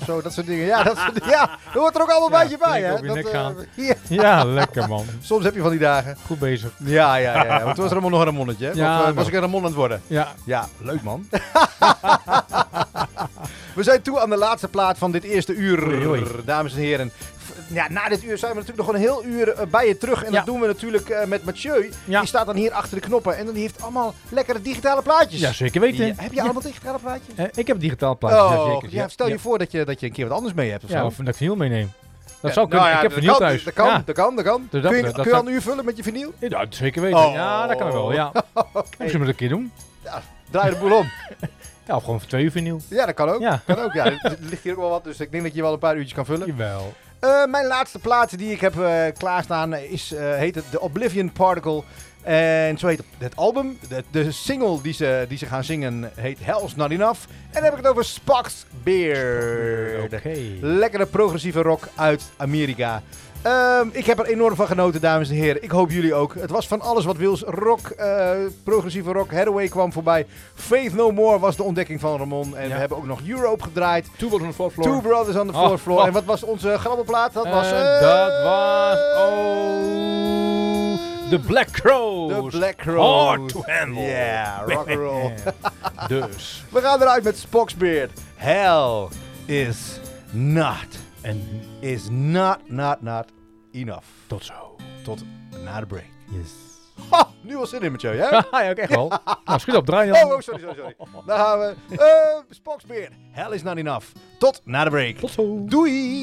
zo. Dat soort dingen. Ja, dat hoort er ook allemaal een beetje bij. Hè? Op je nek gaan. Ja. Ja, lekker man. Soms heb je van die dagen. Goed bezig. Ja. Want toen was Ramon nog een Ramonnetje. Hè? Ja, Of was ik een Ramon aan het worden? Ja. Ja, leuk man. We zijn toe aan de laatste plaat van dit eerste uur, Oei. dames en heren. Ja, na dit uur zijn we natuurlijk nog een heel uur bij je terug. En dat doen we natuurlijk met Mathieu. Ja. Die staat dan hier achter de knoppen. En die heeft allemaal lekkere digitale plaatjes. Ja, zeker weten. Ja, heb je allemaal digitale plaatjes? Ik heb digitaal plaatjes. Oh, zeker. ja, stel je voor dat je een keer wat anders mee hebt of Ja, zo. of dat ik vinyl meeneem. Dat Ja, zou kunnen. Ik heb dat vinyl kan, thuis. Dat kan, Ja. dat kan. Dus Kun je dat al zou- een uur vullen met je vinyl? Ja, zeker weten. Oh. Ja, dat kan wel. Ja. Oké. Misschien moet ik een keer doen. Ja, draai de boel om. Ja, of gewoon voor 2 uur vinyl. Ja, dat kan ook. Ja. Kan ook. Ja, er ligt hier ook wel wat, dus ik denk dat je wel een paar uurtjes kan vullen. Jawel. Mijn laatste plaat die ik heb klaarstaan heet het The Oblivion Particle. En zo heet het album. De single die ze gaan zingen heet Hell's Not Enough. En dan heb ik het over Spock's Beard. Oké. Lekkere progressieve rock uit Amerika. Ik heb er enorm van genoten, dames en heren. Ik hoop jullie ook. Het was van alles wat wils. Rock, progressieve rock. Hathaway kwam voorbij. Faith No More was de ontdekking van Ramon. En we hebben ook nog Europe gedraaid. Two Brothers on the Fourth Floor. Two Brothers on the Fourth Floor. Oh. En wat was onze grabbelplaat? Dat was... The Black Crows. The Black Crows. Hard to handle. Yeah, rock and roll. Dus. We gaan eruit met Spock's Beard. Hell is not enough. Tot zo. Tot na de break. Yes. Ha, nu al zin in met jou, hè? Ja, ook echt wel. Nou, schiet op, draai dan. Oh, sorry. Dan gaan we. Spock's Beard. Hell is not enough. Tot na de break. Tot zo. Doei!